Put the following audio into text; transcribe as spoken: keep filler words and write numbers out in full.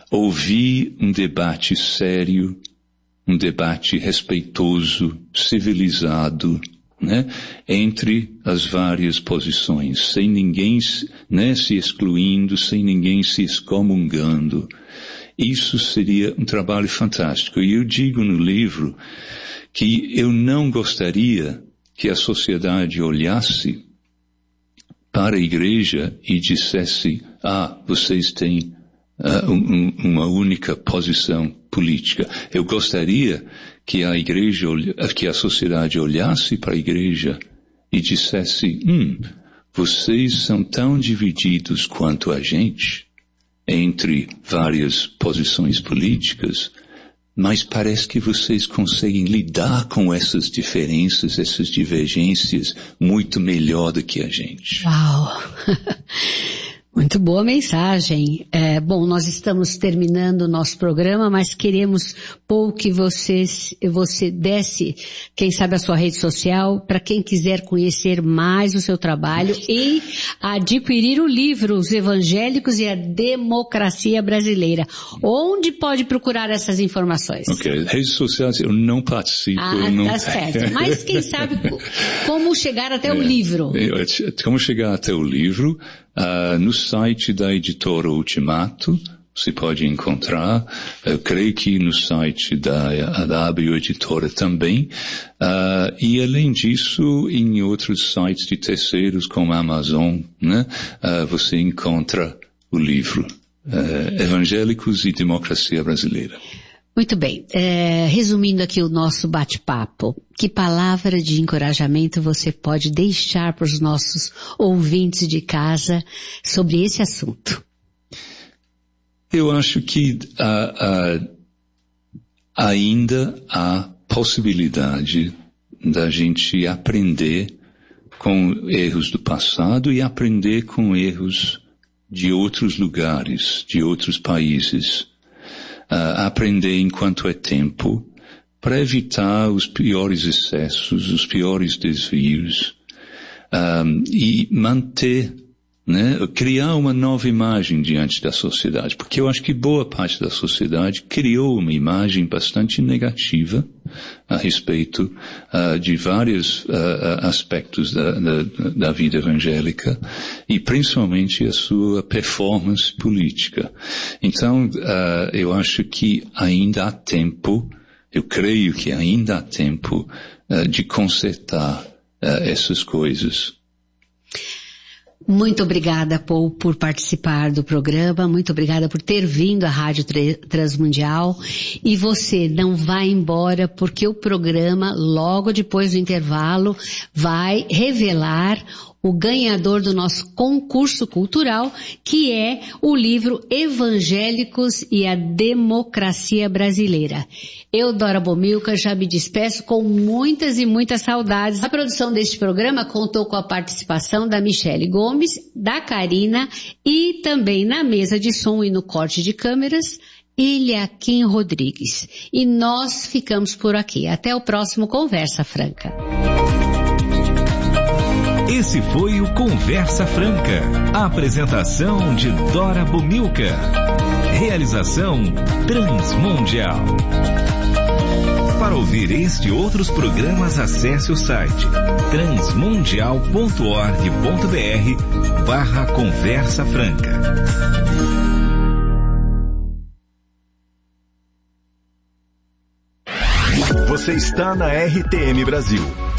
ouvir um debate sério, um debate respeitoso, civilizado, né, entre as várias posições, sem ninguém, né, se excluindo, sem ninguém se excomungando. Isso seria um trabalho fantástico. E eu digo no livro que eu não gostaria que a sociedade olhasse para a igreja e dissesse, ah, vocês têm uh, um, uma única posição política. Eu gostaria que a igreja, que a sociedade olhasse para a igreja e dissesse, hum, vocês são tão divididos quanto a gente, entre várias posições políticas, mas parece que vocês conseguem lidar com essas diferenças, essas divergências, muito melhor do que a gente. Uau! Muito boa mensagem. É, bom, nós estamos terminando o nosso programa, mas queremos, Paul, que você, você desse, quem sabe, a sua rede social, para quem quiser conhecer mais o seu trabalho e adquirir o livro Os Evangélicos e a Democracia Brasileira. Onde pode procurar essas informações? Ok, redes sociais eu não participo. Ah, eu não... tá certo. Mas quem sabe como chegar até é, o livro? Como chegar até o livro? Uh, no site da editora Ultimato, você pode encontrar, eu creio que no site da, da Abril Editora também, uh, e além disso, em outros sites de terceiros como a Amazon, né, uh, você encontra o livro, uh, Evangélicos e Democracia Brasileira. Muito bem, é, resumindo aqui o nosso bate-papo, que palavra de encorajamento você pode deixar para os nossos ouvintes de casa sobre esse assunto? Eu acho que uh, uh, ainda há possibilidade da gente aprender com erros do passado e aprender com erros de outros lugares, de outros países. Uh, aprender enquanto é tempo, para evitar os piores excessos, os piores desvios, um, e manter, né, criar uma nova imagem diante da sociedade, porque eu acho que boa parte da sociedade criou uma imagem bastante negativa a respeito uh, de vários uh, aspectos da, da, da vida evangélica e principalmente a sua performance política. Então, uh, eu acho que ainda há tempo, eu creio que ainda há tempo uh, de consertar uh, essas coisas. Muito obrigada, Paul, por participar do programa. Muito obrigada por ter vindo à Rádio Transmundial. E você não vai embora porque o programa, logo depois do intervalo, vai revelar o ganhador do nosso concurso cultural, que é o livro Evangélicos e a Democracia Brasileira. Eu, Dora Bomilcar, já me despeço com muitas e muitas saudades. A produção deste programa contou com a participação da Michele Gomes, da Karina e também na mesa de som e no corte de câmeras, Eliakim Rodrigues. E nós ficamos por aqui. Até o próximo Conversa Franca. Esse foi o Conversa Franca. A apresentação de Dora Bomilcar. Realização Transmundial. Para ouvir este e outros programas, acesse o site transmundial ponto org ponto br barra Conversa Franca. Você está na R T M Brasil.